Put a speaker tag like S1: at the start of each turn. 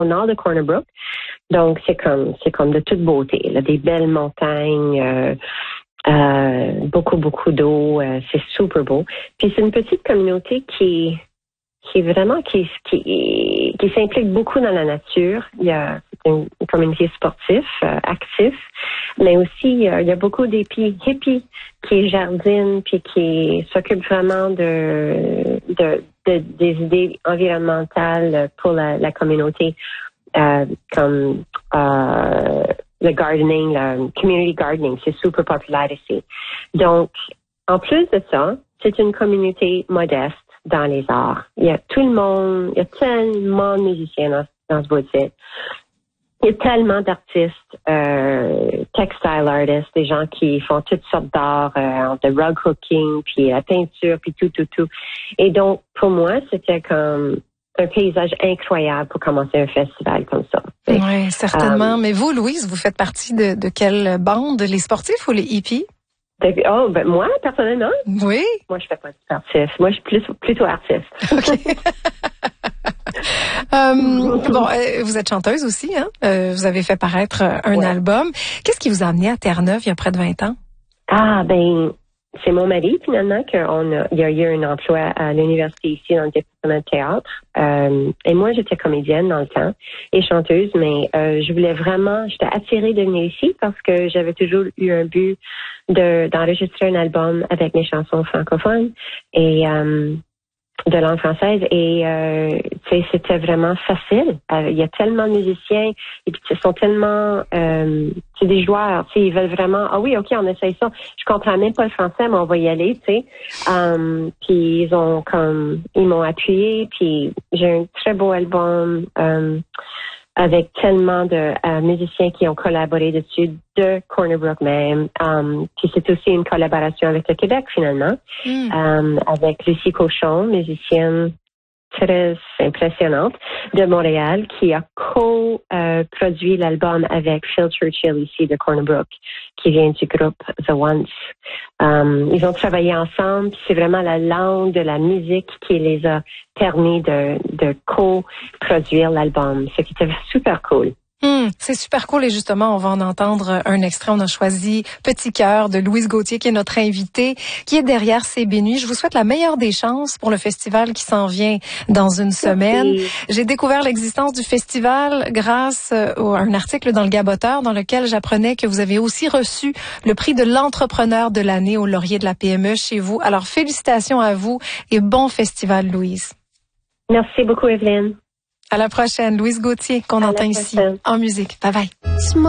S1: au nord de Corner Brook. Donc, c'est comme de toute beauté, là, des belles montagnes, beaucoup d'eau, c'est super beau. Puis c'est une petite communauté qui s'implique beaucoup dans la nature. Il y a une communauté sportive, active, mais aussi il y a beaucoup d'hippies qui jardinent puis qui s'occupent vraiment des idées environnementales pour la communauté, comme le gardening, le community gardening, c'est super populaire ici. Donc, en plus de ça, c'est une communauté modeste dans les arts. Il y a tellement de musiciens dans ce bout-ci. Il y a tellement d'artistes, textile artists, des gens qui font toutes sortes d'art, de rug hooking, puis la peinture, puis tout. Et donc, pour moi, c'était comme un paysage incroyable pour commencer un festival comme ça.
S2: Oui, certainement. Mais vous, Louise, vous faites partie de quelle bande? Les sportifs ou les hippies?
S1: Moi, personnellement?
S2: Oui.
S1: Moi, je fais pas de sportif. Moi, je suis plutôt artiste.
S2: OK. Vous êtes chanteuse aussi, hein? Vous avez fait paraître un album. Qu'est-ce qui vous a amené à Terre-Neuve il y a près de 20 ans?
S1: C'est mon mari, finalement, il y a eu un emploi à l'université ici dans le département de théâtre. Et moi, j'étais comédienne dans le temps et chanteuse, mais j'étais attirée de venir ici parce que j'avais toujours eu un but d'enregistrer un album avec mes chansons francophones et de langue française et c'était vraiment facile. Il y a tellement de musiciens et puis ils sont tellement c'est des joueurs, ils veulent vraiment oui, OK, on essaye ça. Je comprends même pas le français, mais on va y aller, tu sais. Puis ils m'ont appuyé, puis j'ai un très beau album avec tellement de musiciens qui ont collaboré dessus, de Corner Brook même. Puis c'est aussi une collaboration avec le Québec, finalement, avec Lucie Cochon, musicienne très impressionnante de Montréal, qui a co-produit l'album avec Phil Churchill ici de Corner Brook, qui vient du groupe The Once. Ils ont travaillé ensemble, c'est vraiment la langue de la musique qui les a permis de co-produire l'album, ce qui était super cool.
S2: C'est super cool et justement, on va en entendre un extrait. On a choisi Petit cœur de Louise Gauthier, qui est notre invitée, qui est derrière CB Nuits. Je vous souhaite la meilleure des chances pour le festival qui s'en vient dans une semaine. J'ai découvert l'existence du festival grâce à un article dans le Gaboteur dans lequel j'apprenais que vous avez aussi reçu le prix de l'entrepreneur de l'année au Laurier de la PME chez vous. Alors, félicitations à vous et bon festival, Louise.
S1: Merci beaucoup, Evelyne.
S2: À la prochaine, Louise Gauthier, qu'on entend ici en musique. Bye bye.